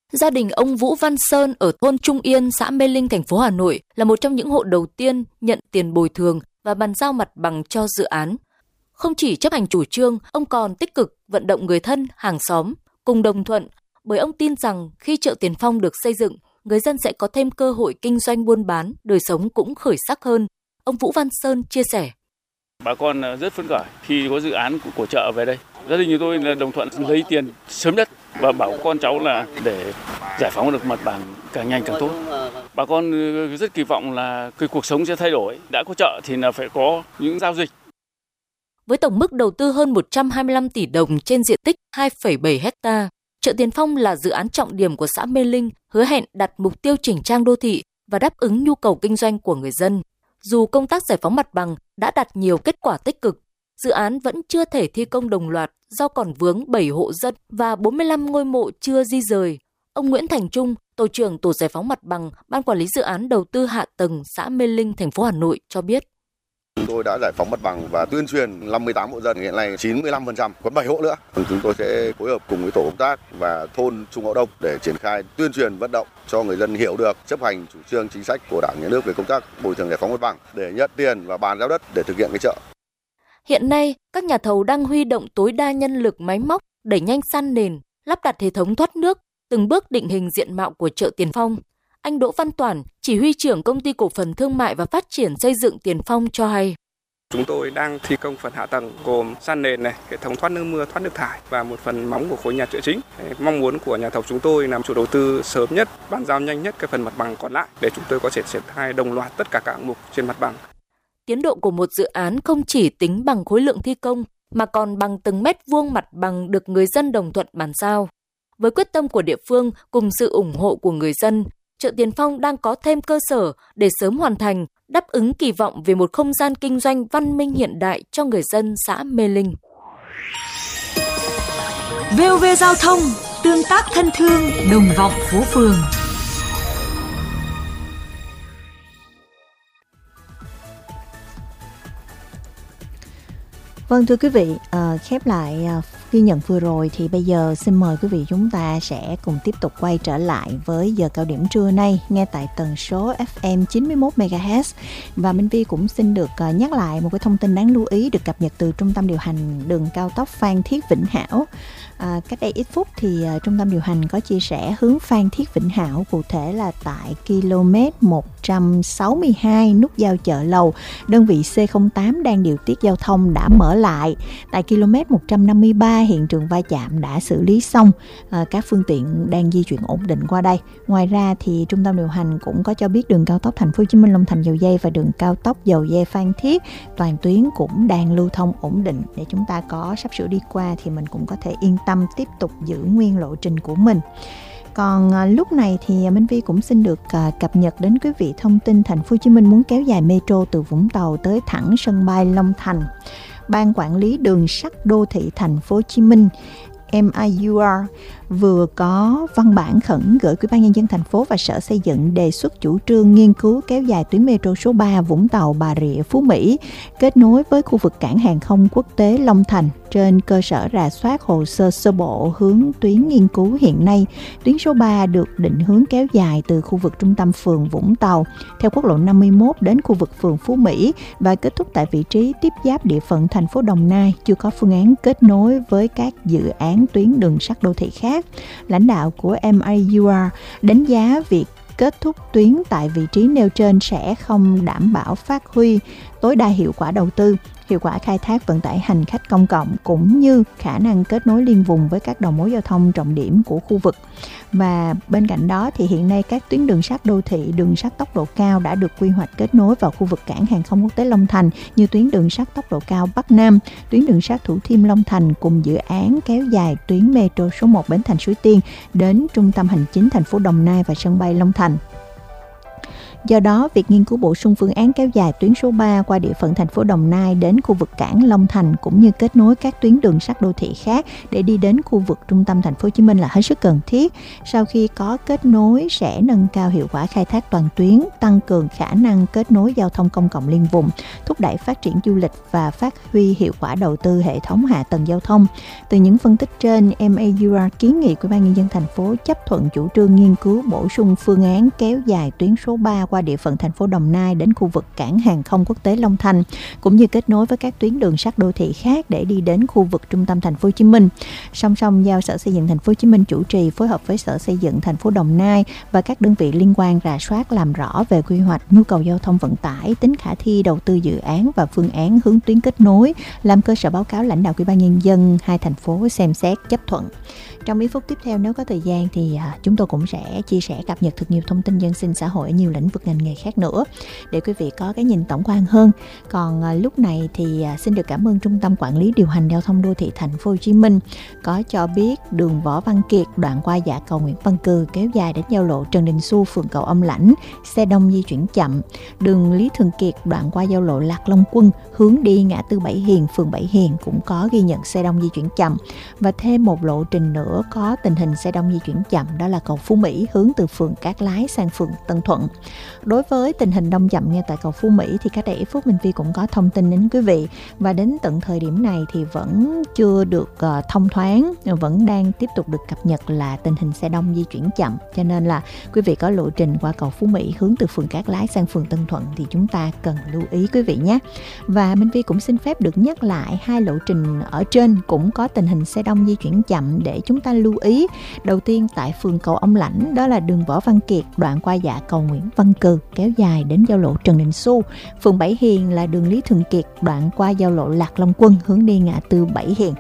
Gia đình ông Vũ Văn Sơn ở thôn Trung Yên, xã Mê Linh, thành phố Hà Nội là một trong những hộ đầu tiên nhận tiền bồi thường và bàn giao mặt bằng cho dự án. Không chỉ chấp hành chủ trương, ông còn tích cực vận động người thân, hàng xóm cùng đồng thuận, bởi ông tin rằng khi chợ Tiền Phong được xây dựng, người dân sẽ có thêm cơ hội kinh doanh buôn bán, đời sống cũng khởi sắc hơn. Ông Vũ Văn Sơn chia sẻ. Bà con rất phấn khởi khi có dự án của chợ về đây. Gia đình chúng tôi là đồng thuận lấy tiền sớm nhất và bảo con cháu là để giải phóng được mặt bằng càng nhanh càng tốt. Bà con rất kỳ vọng là cái cuộc sống sẽ thay đổi. Đã có chợ thì là phải có những giao dịch. Với tổng mức đầu tư hơn 125 tỷ đồng trên diện tích 2,7 hectare, chợ Tiền Phong là dự án trọng điểm của xã Mê Linh, hứa hẹn đặt mục tiêu chỉnh trang đô thị và đáp ứng nhu cầu kinh doanh của người dân. Dù công tác giải phóng mặt bằng đã đạt nhiều kết quả tích cực, dự án vẫn chưa thể thi công đồng loạt do còn vướng 7 hộ dân và 45 ngôi mộ chưa di rời. Ông Nguyễn Thành Trung, tổ trưởng tổ giải phóng mặt bằng, Ban quản lý dự án đầu tư hạ tầng xã Mê Linh, thành phố Hà Nội cho biết. Chúng tôi đã giải phóng mặt bằng và tuyên truyền 58 hộ dân, hiện nay 95%, còn 7 hộ nữa. Chúng tôi sẽ phối hợp cùng với tổ công tác và thôn Trung Hậu Đông để triển khai tuyên truyền vận động cho người dân hiểu được, chấp hành chủ trương chính sách của Đảng, Nhà nước về công tác bồi thường giải phóng mặt bằng để nhận tiền và bàn giao đất để thực hiện cái chợ. Hiện nay, các nhà thầu đang huy động tối đa nhân lực máy móc, đẩy nhanh san nền, lắp đặt hệ thống thoát nước, từng bước định hình diện mạo của chợ Tiền Phong. Anh Đỗ Văn Toản, chỉ huy trưởng Công ty Cổ phần Thương mại và Phát triển Xây dựng Tiền Phong cho hay. Chúng tôi đang thi công phần hạ tầng gồm san nền này, hệ thống thoát nước mưa, thoát nước thải và một phần móng của khối nhà chợ chính. Mong muốn của nhà thầu chúng tôi là chủ đầu tư sớm nhất, bàn giao nhanh nhất cái phần mặt bằng còn lại để chúng tôi có thể triển khai đồng loạt tất cả các hạng mục trên mặt bằng. Tiến độ của một dự án không chỉ tính bằng khối lượng thi công mà còn bằng từng mét vuông mặt bằng được người dân đồng thuận bàn giao. Với quyết tâm của địa phương cùng sự ủng hộ của người dân, chợ Tiền Phong đang có thêm cơ sở để sớm hoàn thành, đáp ứng kỳ vọng về một không gian kinh doanh văn minh hiện đại cho người dân xã Mê Linh. VOV Giao thông, tương tác thân thương, đồng vọng phố phường. Vâng, thưa quý vị, khép lại ghi nhận vừa rồi thì bây giờ xin mời quý vị chúng ta sẽ cùng tiếp tục quay trở lại với giờ cao điểm trưa nay nghe tại tần số FM 91 MHz. Và Minh Vi cũng xin được nhắc lại một cái thông tin đáng lưu ý được cập nhật từ Trung tâm điều hành đường cao tốc Phan Thiết Vĩnh Hảo. Cách đây ít phút thì trung tâm điều hành có chia sẻ hướng Phan Thiết Vĩnh Hảo, cụ thể là tại km 162 nút giao Chợ Lầu, đơn vị C08 đang điều tiết giao thông đã mở lại. Tại km 153 hiện trường va chạm đã xử lý xong, các phương tiện đang di chuyển ổn định qua đây. Ngoài ra thì trung tâm điều hành cũng có cho biết đường cao tốc Thành phố Hồ Chí Minh Long Thành Dầu Giây và đường cao tốc Dầu Giây Phan Thiết toàn tuyến cũng đang lưu thông ổn định, để chúng ta có sắp sửa đi qua thì mình cũng có thể yên tâm tiếp tục giữ nguyên lộ trình của mình. Còn lúc này thì Minh Vi cũng xin được cập nhật đến quý vị thông tin Thành phố Hồ Chí Minh muốn kéo dài metro từ Vũng Tàu tới thẳng sân bay Long Thành. Ban quản lý đường sắt đô thị Thành phố Hồ Chí Minh MIUR vừa có văn bản khẩn gửi Ủy ban Nhân dân thành phố và Sở Xây dựng đề xuất chủ trương nghiên cứu kéo dài tuyến metro số 3 Vũng Tàu, Bà Rịa, Phú Mỹ kết nối với khu vực cảng hàng không quốc tế Long Thành. Trên cơ sở rà soát hồ sơ sơ bộ hướng tuyến nghiên cứu hiện nay, tuyến số 3 được định hướng kéo dài từ khu vực trung tâm phường Vũng Tàu theo quốc lộ 51 đến khu vực phường Phú Mỹ và kết thúc tại vị trí tiếp giáp địa phận thành phố Đồng Nai, chưa có phương án kết nối với các dự án tuyến đường sắt đô thị khác. Lãnh đạo của MIUR đánh giá việc kết thúc tuyến tại vị trí nêu trên sẽ không đảm bảo phát huy tối đa hiệu quả đầu tư, hiệu quả khai thác vận tải hành khách công cộng cũng như khả năng kết nối liên vùng với các đầu mối giao thông trọng điểm của khu vực. Và bên cạnh đó thì hiện nay các tuyến đường sắt đô thị, đường sắt tốc độ cao đã được quy hoạch kết nối vào khu vực cảng hàng không quốc tế Long Thành như tuyến đường sắt tốc độ cao Bắc Nam, tuyến đường sắt Thủ Thiêm Long Thành cùng dự án kéo dài tuyến metro số 1 Bến Thành Suối Tiên đến trung tâm hành chính thành phố Đồng Nai và sân bay Long Thành. Do đó, việc nghiên cứu bổ sung phương án kéo dài tuyến số 3 qua địa phận thành phố Đồng Nai đến khu vực cảng Long Thành cũng như kết nối các tuyến đường sắt đô thị khác để đi đến khu vực trung tâm thành phố Hồ Chí Minh là hết sức cần thiết. Sau khi có kết nối sẽ nâng cao hiệu quả khai thác toàn tuyến, tăng cường khả năng kết nối giao thông công cộng liên vùng, thúc đẩy phát triển du lịch và phát huy hiệu quả đầu tư hệ thống hạ tầng giao thông. Từ những phân tích trên, MAUR kiến nghị Ủy ban nhân dân thành phố chấp thuận chủ trương nghiên cứu bổ sung phương án kéo dài tuyến số 3 qua địa phận thành phố Đồng Nai đến khu vực cảng hàng không quốc tế Long Thành cũng như kết nối với các tuyến đường sắt đô thị khác để đi đến khu vực trung tâm thành phố Hồ Chí Minh. Song song giao Sở Xây dựng thành phố Hồ Chí Minh chủ trì phối hợp với Sở Xây dựng thành phố Đồng Nai và các đơn vị liên quan rà soát làm rõ về quy hoạch, nhu cầu giao thông vận tải, tính khả thi đầu tư dự án và phương án hướng tuyến kết nối, làm cơ sở báo cáo lãnh đạo Ủy ban nhân dân hai thành phố xem xét chấp thuận. Trong ít phút tiếp theo nếu có thời gian thì chúng tôi cũng sẽ chia sẻ cập nhật thật nhiều thông tin dân sinh xã hội ở nhiều lĩnh vực ngành nghề khác nữa để quý vị có cái nhìn tổng quan hơn. Còn lúc này thì xin được cảm ơn Trung tâm Quản lý Điều hành Giao thông Đô thị Thành phố Hồ Chí Minh có cho biết đường Võ Văn Kiệt đoạn qua dạ cầu Nguyễn Văn Cừ kéo dài đến giao lộ Trần Đình Xu, phường Cầu Âm Lãnh, xe đông di chuyển chậm. Đường Lý Thường Kiệt đoạn qua giao lộ Lạc Long Quân hướng đi ngã tư Bảy Hiền, phường Bảy Hiền cũng có ghi nhận xe đông di chuyển chậm. Và thêm một lộ trình nữa có tình hình xe đông di chuyển chậm, đó là cầu Phú Mỹ hướng từ phường Cát Lái sang phường Tân Thuận. Đối với tình hình đông chậm ngay tại cầu Phú Mỹ thì cách đây ít phút Minh Phi cũng có thông tin đến quý vị, và đến tận thời điểm này thì vẫn chưa được thông thoáng, vẫn đang tiếp tục được cập nhật là tình hình xe đông di chuyển chậm, cho nên là quý vị có lộ trình qua cầu Phú Mỹ hướng từ phường Cát Lái sang phường Tân Thuận thì chúng ta cần lưu ý quý vị nhé. Và Minh Phi cũng xin phép được nhắc lại hai lộ trình ở trên cũng có tình hình xe đông di chuyển chậm để chúng ta lưu ý. Đầu tiên tại phường Cầu Âm Lãnh, đó là đường Võ Văn Kiệt đoạn qua dạ cầu Nguyễn Văn Cừ kéo dài đến giao lộ Trần Đình Xu. Phường Bảy Hiền là đường Lý Thường Kiệt đoạn qua giao lộ Lạc Long Quân hướng đi ngã tư Bảy Hiền.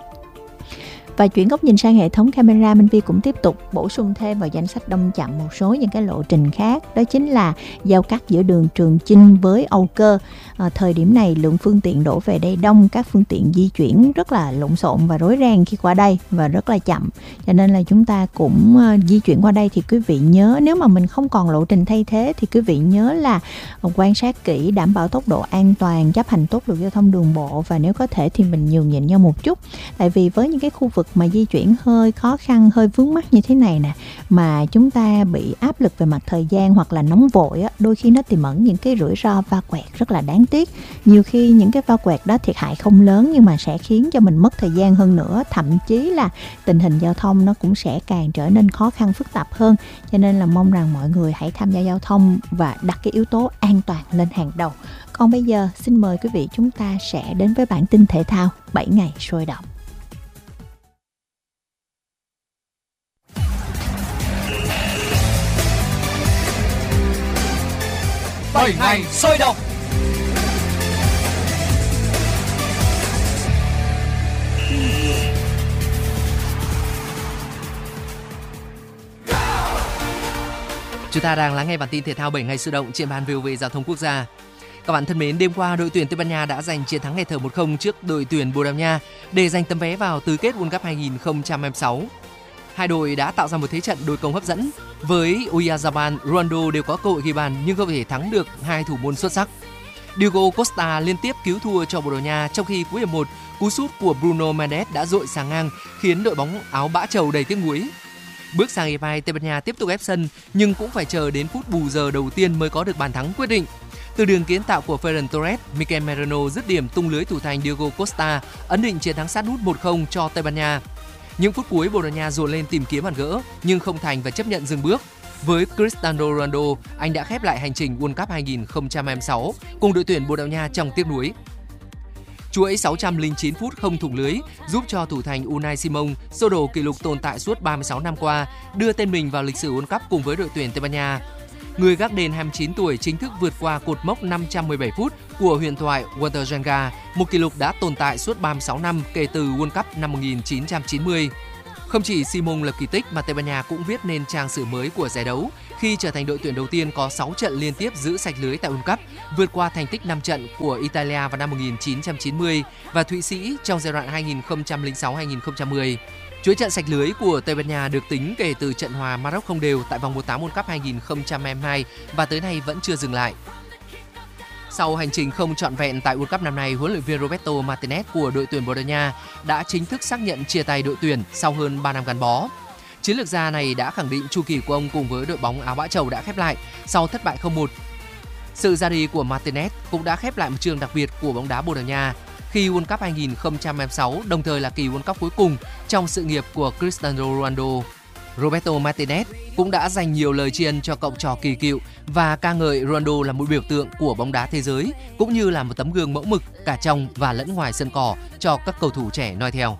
Và chuyển góc nhìn sang hệ thống camera, Minh Vi cũng tiếp tục bổ sung thêm vào danh sách đông chậm một số những cái lộ trình khác, đó chính là giao cắt giữa đường Trường Chinh với Âu Cơ. Thời điểm này lượng phương tiện đổ về đây đông, các phương tiện di chuyển rất là lộn xộn và rối ren khi qua đây và rất là chậm, cho nên là chúng ta cũng di chuyển qua đây thì quý vị nhớ, nếu mà mình không còn lộ trình thay thế thì quý vị nhớ là quan sát kỹ, đảm bảo tốc độ an toàn, chấp hành tốt luật giao thông đường bộ, và nếu có thể thì mình nhường nhịn nhau một chút, tại vì với những cái khu vực mà di chuyển hơi khó khăn, hơi vướng mắc như thế này nè, mà chúng ta bị áp lực về mặt thời gian hoặc là nóng vội á, đôi khi nó tiềm ẩn những cái rủi ro va quẹt rất là đáng tiếc. Nhiều khi những cái va quẹt đó thiệt hại không lớn nhưng mà sẽ khiến cho mình mất thời gian hơn nữa, thậm chí là tình hình giao thông nó cũng sẽ càng trở nên khó khăn, phức tạp hơn. Cho nên là mong rằng mọi người hãy tham gia giao thông và đặt cái yếu tố an toàn lên hàng đầu. Còn bây giờ xin mời quý vị chúng ta sẽ đến với bản tin thể thao 7 ngày sôi động. 7 ngày sôi động. Chúng ta đang lắng nghe bản tin thể thao 7 ngày sôi động trên ban VOV Giao thông Quốc gia. Các bạn thân mến, đêm qua đội tuyển Tây Ban Nha đã giành chiến thắng nghẹt thở 1-0 trước đội tuyển Bồ Đào Nha để giành tấm vé vào tứ kết World Cup 2026. Hai đội đã tạo ra một thế trận đối công hấp dẫn. Với Oyarzabal, Ronaldo đều có cơ hội ghi bàn nhưng không thể thắng được hai thủ môn xuất sắc. Diogo Costa liên tiếp cứu thua cho Bồ Đào Nha, trong khi cuối hiệp 1, cú sút của Bruno Mendes đã dội sáng ngang khiến đội bóng áo bã trầu đầy tiếc nuối. Bước sang hiệp 2, Tây Ban Nha tiếp tục ép sân nhưng cũng phải chờ đến phút bù giờ đầu tiên mới có được bàn thắng quyết định. Từ đường kiến tạo của Ferran Torres, Mikel Merino dứt điểm tung lưới thủ thành Diogo Costa, ấn định chiến thắng sát nút 1-0 cho Tây Ban Nha. Những phút cuối Bồ Đào Nha dồn lên tìm kiếm bàn gỡ nhưng không thành và chấp nhận dừng bước. Với Cristiano Ronaldo, anh đã khép lại hành trình World Cup 2026 cùng đội tuyển Bồ Đào Nha trong tiếc nuối. Chuỗi 609 phút không thủng lưới giúp cho thủ thành Unai Simon xô đổ kỷ lục tồn tại suốt 36 năm qua, đưa tên mình vào lịch sử World Cup cùng với đội tuyển Tây Ban Nha. Người gác đền 29 tuổi chính thức vượt qua cột mốc 517 phút của huyền thoại Walter Jenga, một kỷ lục đã tồn tại suốt 36 năm kể từ World Cup năm 1990. Không chỉ Simon lập kỳ tích mà Tây Ban Nha cũng viết nên trang sử mới của giải đấu khi trở thành đội tuyển đầu tiên có 6 trận liên tiếp giữ sạch lưới tại World Cup, vượt qua thành tích 5 trận của Italia vào năm 1990 và Thụy Sĩ trong giai đoạn 2006-2010. Chuỗi trận sạch lưới của Tây Ban Nha được tính kể từ trận hòa Maroc không đều tại vòng 1/8 World Cup 2022 và tới nay vẫn chưa dừng lại. Sau hành trình không trọn vẹn tại World Cup năm nay, huấn luyện viên Roberto Martinez của đội tuyển Bồ Đào Nha đã chính thức xác nhận chia tay đội tuyển sau hơn 3 năm gắn bó. Chiến lược gia này đã khẳng định chu kỳ của ông cùng với đội bóng áo bã trầu đã khép lại sau thất bại 0-1. Sự ra đi của Martinez cũng đã khép lại một chương đặc biệt của bóng đá Bồ Đào Nha khi World Cup 2026 đồng thời là kỳ World Cup cuối cùng trong sự nghiệp của Cristiano Ronaldo. Roberto Martinez cũng đã dành nhiều lời tri ân cho cậu trò kỳ cựu và ca ngợi Ronaldo là một biểu tượng của bóng đá thế giới cũng như là một tấm gương mẫu mực cả trong và lẫn ngoài sân cỏ cho các cầu thủ trẻ noi theo.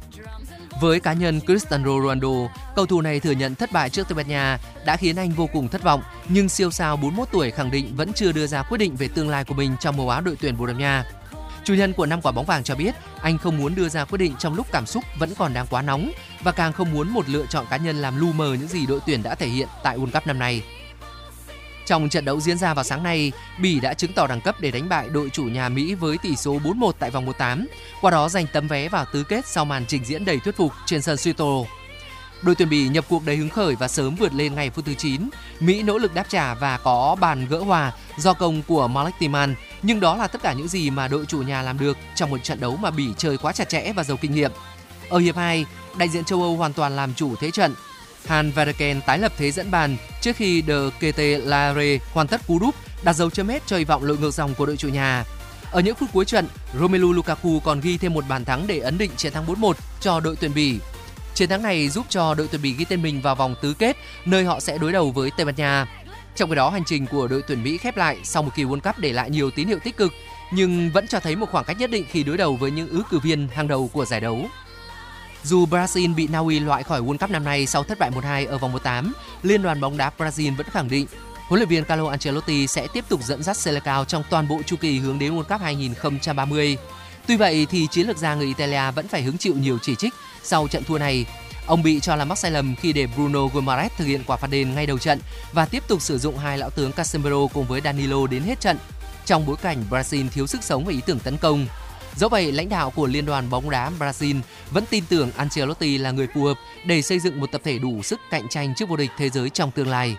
Với cá nhân Cristiano Ronaldo, cầu thủ này thừa nhận thất bại trước Tây Ban Nha đã khiến anh vô cùng thất vọng, nhưng siêu sao 41 tuổi khẳng định vẫn chưa đưa ra quyết định về tương lai của mình trong màu áo đội tuyển Bồ Đào Nha. Chủ nhân của 5 quả bóng vàng cho biết anh không muốn đưa ra quyết định trong lúc cảm xúc vẫn còn đang quá nóng và càng không muốn một lựa chọn cá nhân làm lu mờ những gì đội tuyển đã thể hiện tại World Cup năm nay. Trong trận đấu diễn ra vào sáng nay, Bỉ đã chứng tỏ đẳng cấp để đánh bại đội chủ nhà Mỹ với tỷ số 4-1 tại vòng 1/8, qua đó giành tấm vé vào tứ kết sau màn trình diễn đầy thuyết phục trên sân Soweto. Đội tuyển Bỉ nhập cuộc đầy hứng khởi và sớm vượt lên ngay phút thứ 9. Mỹ nỗ lực đáp trả và có bàn gỡ hòa do công của Malik Tillman, nhưng đó là tất cả những gì mà đội chủ nhà làm được trong một trận đấu mà Bỉ chơi quá chặt chẽ và giàu kinh nghiệm. Ở hiệp 2, đại diện châu Âu hoàn toàn làm chủ thế trận. Han Verken tái lập thế dẫn bàn trước khi De Ketelaere hoàn tất cú đúp đặt dấu chấm hết cho hy vọng lội ngược dòng của đội chủ nhà. Ở những phút cuối trận, Romelu Lukaku còn ghi thêm một bàn thắng để ấn định chiến thắng 4-1 cho đội tuyển Bỉ. Chiến thắng này giúp cho đội tuyển Bỉ ghi tên mình vào vòng tứ kết, nơi họ sẽ đối đầu với Tây Ban Nha. Trong khi đó, hành trình của đội tuyển Mỹ khép lại sau một kỳ World Cup để lại nhiều tín hiệu tích cực, nhưng vẫn cho thấy một khoảng cách nhất định khi đối đầu với những ứng cử viên hàng đầu của giải đấu. Dù Brazil bị Na Uy loại khỏi World Cup năm nay sau thất bại 1-2 ở vòng 1/8, Liên đoàn bóng đá Brazil vẫn khẳng định huấn luyện viên Carlo Ancelotti sẽ tiếp tục dẫn dắt Seleção trong toàn bộ chu kỳ hướng đến World Cup 2030. Tuy vậy thì chiến lược gia người Italia vẫn phải hứng chịu nhiều chỉ trích sau trận thua này. Ông bị cho là mắc sai lầm khi để Bruno Guimaraes thực hiện quả phạt đền ngay đầu trận và tiếp tục sử dụng hai lão tướng Casemiro cùng với Danilo đến hết trận, trong bối cảnh Brazil thiếu sức sống và ý tưởng tấn công. Dẫu vậy, lãnh đạo của Liên đoàn bóng đá Brazil vẫn tin tưởng Ancelotti là người phù hợp để xây dựng một tập thể đủ sức cạnh tranh trước vô địch thế giới trong tương lai.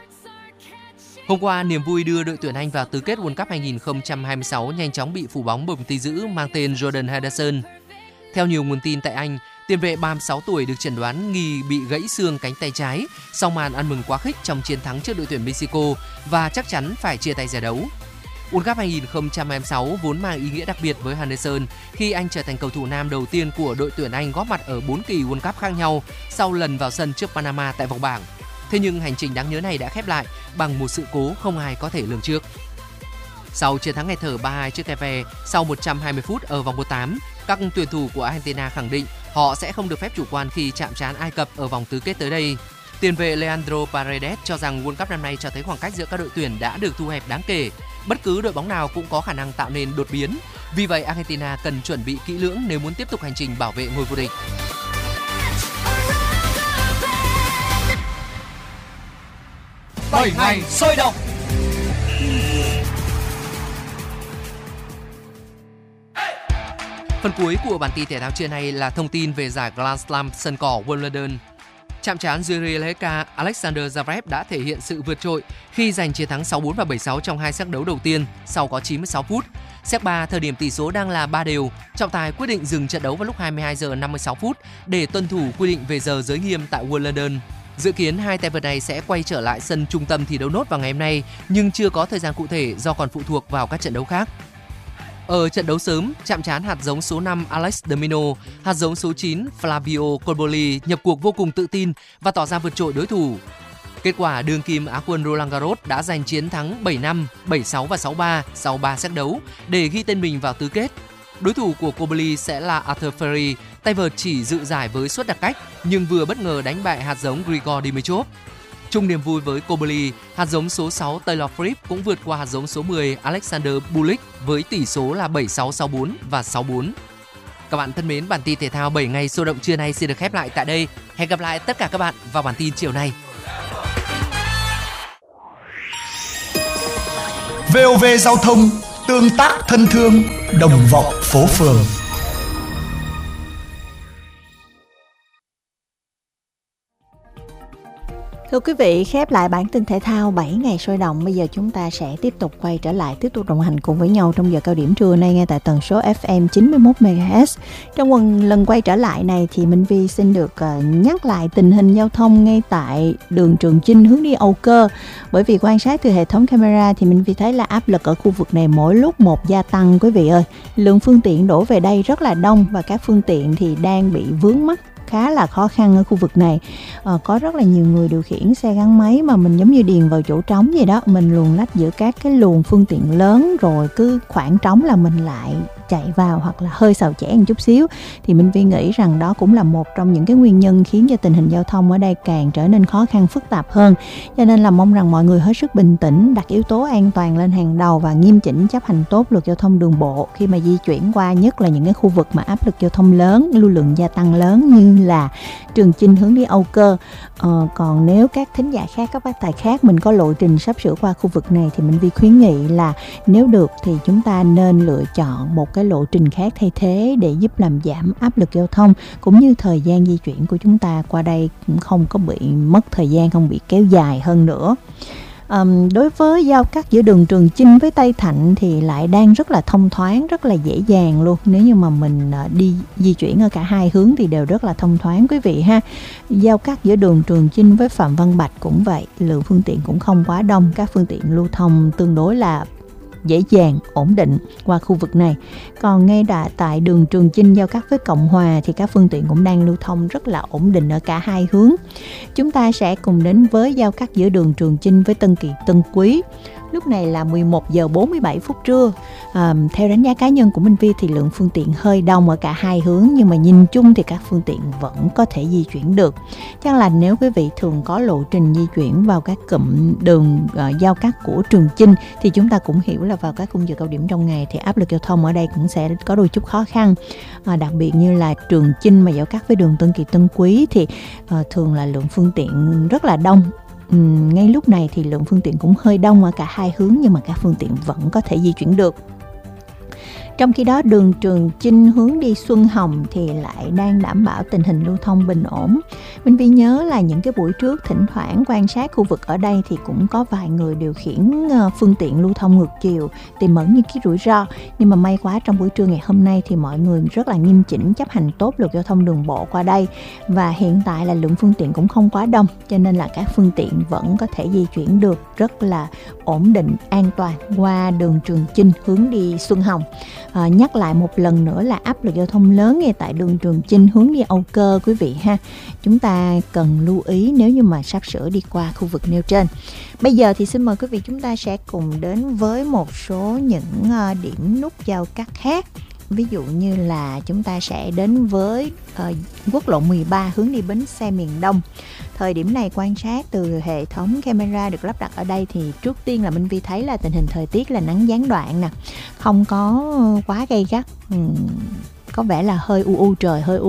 Hôm qua, niềm vui đưa đội tuyển Anh vào tứ kết World Cup 2026 nhanh chóng bị phủ bóng bởi một tỷ dữ mang tên Jordan Henderson. Theo nhiều nguồn tin tại Anh, tiền vệ 36 tuổi được chẩn đoán nghi bị gãy xương cánh tay trái sau màn ăn mừng quá khích trong chiến thắng trước đội tuyển Mexico và chắc chắn phải chia tay giải đấu. World Cup 2026 vốn mang ý nghĩa đặc biệt với Henderson khi anh trở thành cầu thủ nam đầu tiên của đội tuyển Anh góp mặt ở 4 kỳ World Cup khác nhau sau lần vào sân trước Panama tại vòng bảng. Thế nhưng hành trình đáng nhớ này đã khép lại bằng một sự cố không ai có thể lường trước. Sau chiến thắng nghẹt thở 3-2 trước Cape sau 120 phút ở vòng 1/8, các tuyển thủ của Argentina khẳng định họ sẽ không được phép chủ quan khi chạm trán Ai Cập ở vòng tứ kết tới đây. Tiền vệ Leandro Paredes cho rằng World Cup năm nay cho thấy khoảng cách giữa các đội tuyển đã được thu hẹp đáng kể. Bất cứ đội bóng nào cũng có khả năng tạo nên đột biến. Vì vậy, Argentina cần chuẩn bị kỹ lưỡng nếu muốn tiếp tục hành trình bảo vệ ngôi vô địch. Bảy ngày sôi động. Phần cuối của bản tin thể thao trưa nay là thông tin về giải Grand Slam sân cỏ Wimbledon. Chạm trán Jiří Lehecka, Alexander Zverev đã thể hiện sự vượt trội khi giành chiến thắng 6-4 và 7-6 trong hai set đấu đầu tiên sau có 96 phút. Set 3, thời điểm tỷ số đang là 3 đều, trọng tài quyết định dừng trận đấu vào lúc 22 giờ 56 phút để tuân thủ quy định về giờ giới nghiêm tại Wimbledon. Dự kiến hai tay vợt này sẽ quay trở lại sân trung tâm thi đấu nốt vào ngày hôm nay, nhưng chưa có thời gian cụ thể do còn phụ thuộc vào các trận đấu khác. Ở trận đấu sớm, chạm trán hạt giống số 5 Alex de Minaur, hạt giống số 9 Flavio Cobolli nhập cuộc vô cùng tự tin và tỏ ra vượt trội đối thủ. Kết quả, đương kim Á quân Roland Garros đã giành chiến thắng 7-5, 7-6 và 6-3 sau 3 set đấu để ghi tên mình vào tứ kết. Đối thủ của Cobolli sẽ là Arthur Ferry, tay vợt chỉ dự giải với suất đặt cách nhưng vừa bất ngờ đánh bại hạt giống Grigor Dimitrov. Chung niềm vui với Cobolli, hạt giống số 6 Taylor Fritz cũng vượt qua hạt giống số 10 Alexander Bublik với tỷ số là 7-6, 6-4 và 6-4. Các bạn thân mến, bản tin thể thao 7 ngày sôi động trưa nay xin được khép lại tại đây. Hẹn gặp lại tất cả các bạn vào bản tin chiều nay. VOV Giao thông, tương tác thân thương, đồng vọng phố phường. Thưa quý vị, khép lại bản tin thể thao 7 ngày sôi động. Bây giờ chúng ta sẽ tiếp tục quay trở lại, tiếp tục đồng hành cùng với nhau trong giờ cao điểm trưa nay ngay tại tần số FM 91 MHz. Trong lần quay trở lại này thì Minh Vi xin được nhắc lại tình hình giao thông ngay tại đường Trường Chinh hướng đi Âu Cơ. Bởi vì quan sát từ hệ thống camera thì Minh Vi thấy là áp lực ở khu vực này mỗi lúc một gia tăng quý vị ơi. Lượng phương tiện đổ về đây rất là đông và các phương tiện thì đang bị vướng mắc khá là khó khăn ở khu vực này. Có rất là nhiều người điều khiển xe gắn máy mà mình giống như điền vào chỗ trống vậy đó, mình luồn lách giữa các cái luồng phương tiện lớn, rồi cứ khoảng trống là mình lại chạy vào hoặc là hơi xào chẻ một chút xíu. Thì Minh Vi nghĩ rằng đó cũng là một trong những cái nguyên nhân khiến cho tình hình giao thông ở đây càng trở nên khó khăn phức tạp hơn. Cho nên là mong rằng mọi người hết sức bình tĩnh, đặt yếu tố an toàn lên hàng đầu và nghiêm chỉnh chấp hành tốt luật giao thông đường bộ khi mà di chuyển qua, nhất là những cái khu vực mà áp lực giao thông lớn, lưu lượng gia tăng lớn như là Trường Chinh hướng đi Âu Cơ. Còn nếu các thính giả khác, các bác tài khác mình có lộ trình sắp sửa qua khu vực này thì Minh Vi khuyến nghị là nếu được thì chúng ta nên lựa chọn một cái lộ trình khác thay thế để giúp làm giảm áp lực giao thông, cũng như thời gian di chuyển của chúng ta qua đây cũng không có bị mất thời gian, không bị kéo dài hơn nữa. Đối với giao cắt giữa đường Trường Chinh với Tây Thạnh thì lại đang rất là thông thoáng, rất là dễ dàng luôn. Nếu như mà mình đi di chuyển ở cả hai hướng thì đều rất là thông thoáng quý vị ha. Giao cắt giữa đường Trường Chinh với Phạm Văn Bạch cũng vậy, lượng phương tiện cũng không quá đông, các phương tiện lưu thông tương đối là dễ dàng, ổn định qua khu vực này. Còn ngay tại đường Trường Chinh giao cắt với Cộng Hòa thì các phương tiện cũng đang lưu thông rất là ổn định ở cả hai hướng. Chúng ta sẽ cùng đến với giao cắt giữa đường Trường Chinh với Tân Kỳ Tân Quý. Lúc này là 11 giờ 47 phút trưa. Theo đánh giá cá nhân của Minh Vi thì lượng phương tiện hơi đông ở cả hai hướng, nhưng mà nhìn chung thì các phương tiện vẫn có thể di chuyển được. Chắc là nếu quý vị thường có lộ trình di chuyển vào các cụm đường giao cắt của Trường Chinh thì chúng ta cũng hiểu là vào các khung giờ cao điểm trong ngày thì áp lực giao thông ở đây cũng sẽ có đôi chút khó khăn. Đặc biệt như là Trường Chinh mà giao cắt với đường Tân Kỳ Tân Quý thì thường là lượng phương tiện rất là đông. Ngay lúc này thì lượng phương tiện cũng hơi đông ở cả hai hướng, nhưng mà các phương tiện vẫn có thể di chuyển được. Trong khi đó đường Trường Chinh hướng đi Xuân Hồng thì lại đang đảm bảo tình hình lưu thông bình ổn. Minh Vi nhớ là những cái buổi trước thỉnh thoảng quan sát khu vực ở đây thì cũng có vài người điều khiển phương tiện lưu thông ngược chiều, tiềm ẩn những cái rủi ro. Nhưng mà may quá trong buổi trưa ngày hôm nay thì mọi người rất là nghiêm chỉnh chấp hành tốt luật giao thông đường bộ qua đây. Và hiện tại là lượng phương tiện cũng không quá đông, cho nên là các phương tiện vẫn có thể di chuyển được rất là ổn định, an toàn qua đường Trường Chinh hướng đi Xuân Hồng. Nhắc lại một lần nữa là áp lực giao thông lớn ngay tại đường Trường Chinh hướng đi Âu Cơ quý vị ha. Chúng ta cần lưu ý nếu như mà sắp sửa đi qua khu vực nêu trên. Bây giờ thì xin mời quý vị chúng ta sẽ cùng đến với một số những điểm nút giao cắt khác. Ví dụ như là chúng ta sẽ đến với quốc lộ 13 hướng đi bến xe miền Đông. Thời điểm này quan sát từ hệ thống camera được lắp đặt ở đây thì trước tiên là Minh Vi thấy là tình hình thời tiết là nắng gián đoạn nè, không có quá gay gắt, có vẻ là hơi trời hơi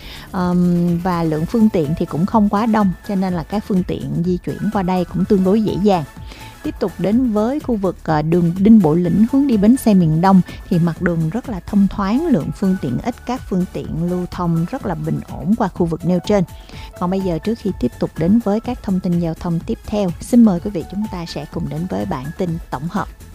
và lượng phương tiện thì cũng không quá đông, cho nên là các phương tiện di chuyển qua đây cũng tương đối dễ dàng. Tiếp tục đến với khu vực đường Đinh Bộ Lĩnh hướng đi bến xe miền Đông thì mặt đường rất là thông thoáng, lượng phương tiện ít, các phương tiện lưu thông rất là bình ổn qua khu vực nêu trên. Còn bây giờ trước khi tiếp tục đến với các thông tin giao thông tiếp theo, xin mời quý vị chúng ta sẽ cùng đến với bản tin tổng hợp.